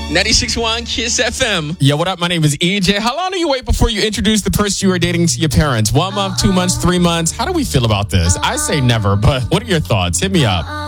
96.1 Kiss FM. Yo, what up? My name is EJ. How long do you wait before you introduce the person you are dating to your parents? 1 month, 2 months, 3 months? How do we feel about this? I say never, but what are your thoughts? Hit me up.